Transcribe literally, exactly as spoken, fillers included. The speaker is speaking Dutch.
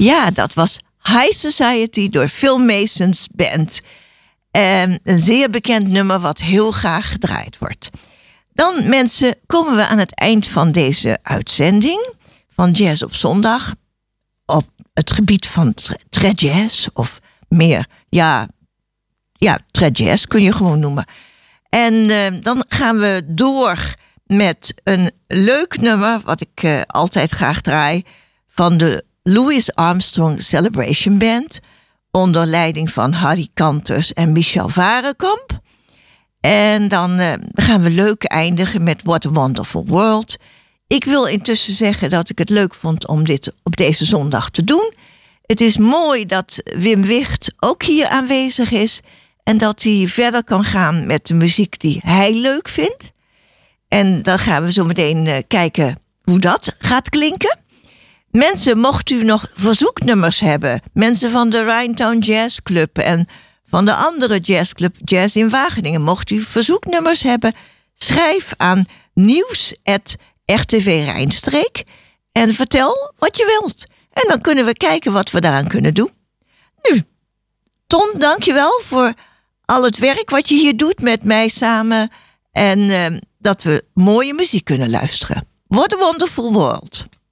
Ja, dat was High Society door Phil Mason's band. En een zeer bekend nummer wat heel graag gedraaid wordt. Dan, mensen, komen we aan het eind van deze uitzending van Jazz op Zondag. Op het gebied van trad-jazz of meer, ja, ja trad-jazz kun je gewoon noemen. En uh, dan gaan we door met een leuk nummer, wat ik uh, altijd graag draai, van de Louis Armstrong Celebration Band, onder leiding van Harry Kanters en Michel Varenkamp. En dan uh, gaan we leuk eindigen met What a Wonderful World. Ik wil intussen zeggen dat ik het leuk vond om dit op deze zondag te doen. Het is mooi dat Wim Wicht ook hier aanwezig is en dat hij verder kan gaan met de muziek die hij leuk vindt. En dan gaan we zo meteen uh, kijken hoe dat gaat klinken. Mensen, mocht u nog verzoeknummers hebben, mensen van de Rhinetown Jazz Club en van de andere jazzclub Jazz in Wageningen, mocht u verzoeknummers hebben, schrijf aan nieuws at r t v Rijnstreek en vertel wat je wilt. En dan kunnen we kijken wat we daaraan kunnen doen. Nu, Ton, dankjewel voor al het werk wat je hier doet met mij samen en uh, dat we mooie muziek kunnen luisteren. What a Wonderful World.